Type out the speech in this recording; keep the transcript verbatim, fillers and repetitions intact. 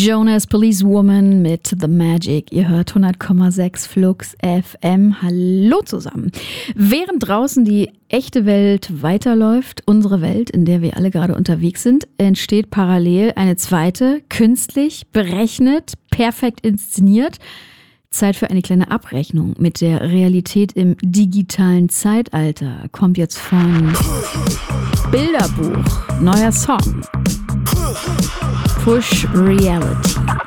Jonas Policewoman mit The Magic. Ihr hört hundert Komma sechs Flux F M. Hallo zusammen. Während draußen die echte Welt weiterläuft, unsere Welt, in der wir alle gerade unterwegs sind, entsteht parallel eine zweite, künstlich, berechnet, perfekt inszeniert. Zeit für eine kleine Abrechnung mit der Realität im digitalen Zeitalter. Kommt jetzt von Bilderbuch, neuer Song. Push Reality.